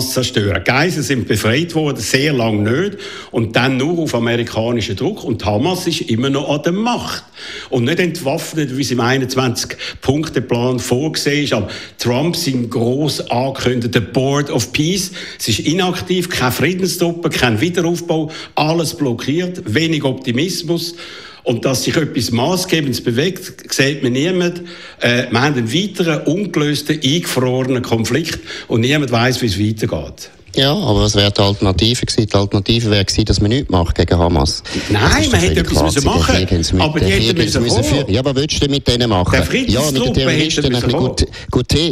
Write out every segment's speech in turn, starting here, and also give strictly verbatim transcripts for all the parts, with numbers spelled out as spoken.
Hamas zerstören. Die Geiseln sind befreit worden, sehr lange nicht. Und dann nur auf amerikanischen Druck. Und Hamas ist immer noch an der Macht. Und nicht entwaffnet, wie es im einundzwanzig-Punkte-Plan vorgesehen ist. Aber Trump sein gross angekündigter Board of Peace. Es ist inaktiv, keine Friedenstruppen, kein Wiederaufbau. Alles blockiert, wenig Optimismus. Und dass sich etwas Maßgebendes bewegt, sieht man niemand. Äh, wir haben einen weiteren, ungelösten, eingefrorenen Konflikt und niemand weiss, wie es weitergeht. Ja, aber was wäre die Alternative gewesen? Die Alternative wäre gewesen, dass man nichts macht gegen Hamas. Nein, man hätte etwas müssen machen müssen. Aber die hätten müssen müssen führen. Ja, aber was willst du mit denen machen? Ja, mit den Terroristen ein bisschen gut, gut hin.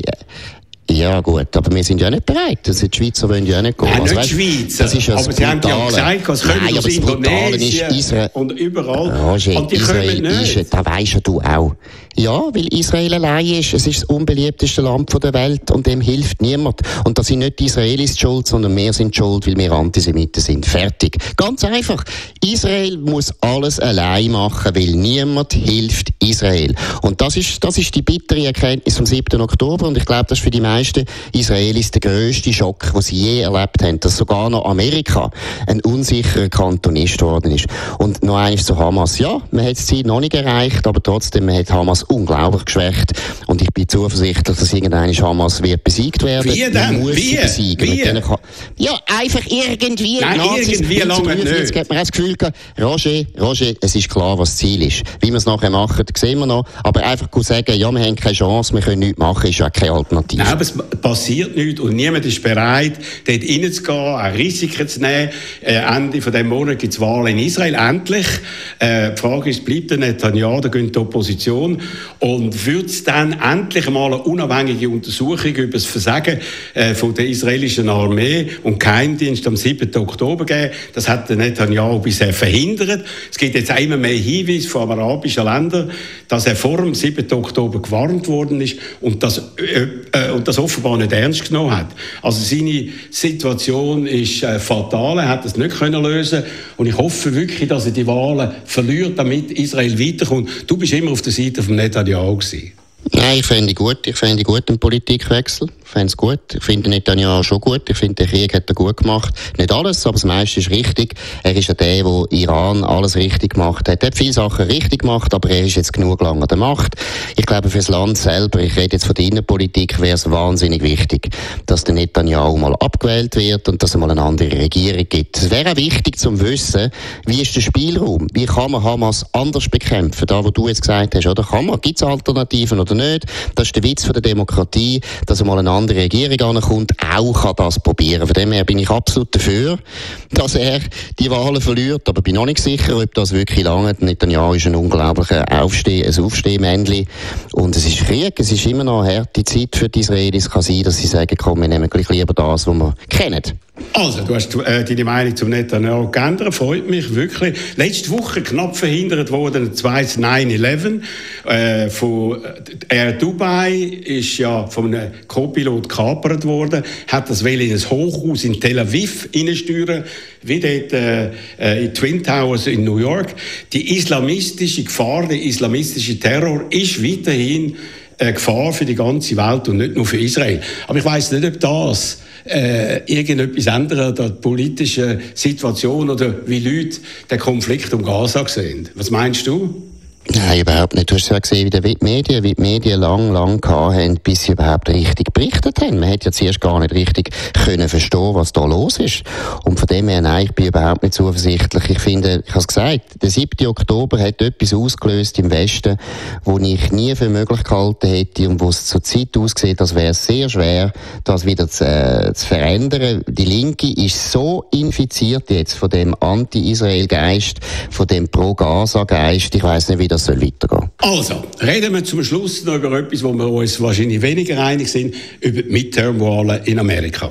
Ja gut, aber wir sind ja nicht bereit. Also die Schweizer wollen ja nicht gehen. Nein, also, nicht Schweizer. Das ist ja aber sie haben ja gesagt, es kommen aus Indonesien Israel, und überall. Roger, und die Israel kommen nicht. Ist, das weisst ja du auch. Ja, weil Israel allein ist. Es ist das unbeliebteste Land der Welt und dem hilft niemand. Und da sind nicht die Israelis schuld, sondern wir sind schuld, weil wir Antisemiten sind. Fertig. Ganz einfach. Israel muss alles allein machen, weil niemand hilft Israel. Und das ist, das ist die bittere Erkenntnis vom siebten Oktober. Und ich glaube, das ist für die meisten Israelis der grösste Schock, den sie je erlebt haben, dass sogar noch Amerika ein unsicherer Kantonist geworden ist. Und noch eines zu Hamas. Ja, man hat das Ziel noch nicht erreicht, aber trotzdem, man hat Hamas unglaublich geschwächt. Und ich bin zuversichtlich, dass irgendwann Hamas wird besiegt werden. Wie denn? Muss Wie? Besiegen. Wie? Kann... Ja, einfach irgendwie. Nein, Nazis, irgendwie lange nicht. Jetzt gibt man das Gefühl, Roger, Roger, es ist klar, was das Ziel ist. Wie wir es nachher machen, sehen wir noch. Aber einfach gut sagen, ja, wir haben keine Chance, wir können nichts machen, ist ja keine Alternative. Nein, aber es passiert nichts und niemand ist bereit, dort reinzugehen, auch Risiken zu nehmen. Äh, Ende von diesem Monat gibt es Wahlen in Israel. Endlich. Äh, die Frage ist, bleibt der Netanyahu, da geht die Opposition. Und wird es dann endlich mal eine unabhängige Untersuchung über das Versagen äh, von der israelischen Armee und Geheimdienst am siebten Oktober geben? Das hat der Netanyahu bisher verhindert. Es gibt jetzt immer mehr Hinweise von arabischen Ländern, dass er vor dem siebten Oktober gewarnt worden ist und das, äh, äh, und das offenbar nicht ernst genommen hat. Also seine Situation ist äh, fatal, er hat es nicht können lösen und ich hoffe wirklich, dass er die Wahlen verliert, damit Israel weiterkommt. Du bist immer auf der Seite von Netanyahu gewesen. Nein, ich finde gut, ich finde gut einen Politikwechsel. Ich finde es gut. Ich finde Netanyahu schon gut. Ich finde, den Krieg hat er gut gemacht. Nicht alles, aber das meiste ist richtig. Er ist ja der, der Iran alles richtig gemacht hat. Er hat viele Sachen richtig gemacht, aber er ist jetzt genug lange an der Macht. Ich glaube, für das Land selber, ich rede jetzt von der Innenpolitik, wäre es wahnsinnig wichtig, dass der Netanyahu mal abgewählt wird und dass es mal eine andere Regierung gibt. Es wäre auch wichtig zu wissen, wie ist der Spielraum? Wie kann man Hamas anders bekämpfen? Da, wo du jetzt gesagt hast, oder kann man? Gibt es Alternativen oder nicht? Das ist der Witz von der Demokratie, dass mal eine andere Regierung ankommt, auch kann das probieren. Von dem her bin ich absolut dafür, dass er die Wahlen verliert, aber bin noch nicht sicher, ob das wirklich lange. Netanyahu ist ein unglaublicher Aufsteh, ein Aufstehmännchen und es ist Krieg, es ist immer noch eine harte Zeit für die Israelis. Es kann sein, dass sie sagen, komm, wir nehmen gleich lieber das, was wir kennen. Also, du hast äh, deine Meinung zum Netanyahu geändert, freut mich wirklich. Letzte Woche knapp verhindert wurde ein zweites neun elf. Äh, von Air Dubai ist ja von einem Co-Pilot gekapert worden, hat das will in ein Hochhaus in Tel Aviv hineinsteuern, wie dort äh, in Twin Towers in New York. Die islamistische Gefahr, der islamistische Terror ist weiterhin eine Gefahr für die ganze Welt und nicht nur für Israel. Aber ich weiss nicht, ob das Äh, irgendetwas ändern an der politischen Situation oder wie Leute den Konflikt um Gaza sehen. Was meinst du? Nein, überhaupt nicht. Du hast ja gesehen, wie die Medien, wie die Medien lang, lang gehabt haben, bis sie überhaupt richtig berichtet haben. Man hätte ja zuerst gar nicht richtig können verstehen, was da los ist. Und von dem her, nein, ich bin überhaupt nicht zuversichtlich. Ich finde, ich habe es gesagt, der siebten Oktober hat etwas ausgelöst im Westen, wo ich nie für möglich gehalten hätte und wo es zur Zeit aussieht, als wäre es sehr schwer, das wieder zu, äh, zu verändern. Die Linke ist so infiziert jetzt von dem Anti-Israel-Geist, von dem Pro-Gaza-Geist. Ich weiss nicht, wie das soll weitergehen. Also, reden wir zum Schluss noch über etwas, wo wir uns wahrscheinlich weniger einig sind, über die Midterm-Wahlen in Amerika.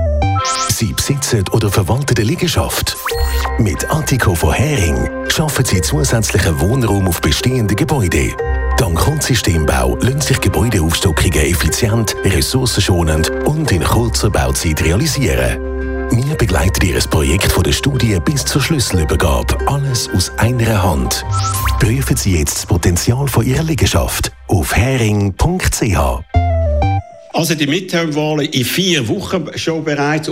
Sie besitzen oder verwalten eine Liegenschaft. Mit Attico von Hering schaffen Sie zusätzlichen Wohnraum auf bestehende Gebäude. Dank Grundsystembau lassen sich Gebäudeaufstockungen effizient, ressourcenschonend und in kurzer Bauzeit realisieren. Wir begleiten Ihr Projekt von der Studie bis zur Schlüsselübergabe. Alles aus einer Hand. Prüfen Sie jetzt das Potenzial von Ihrer Liegenschaft auf hering punkt c h. Also die Midterm-Wahlen in vier Wochen schon bereits.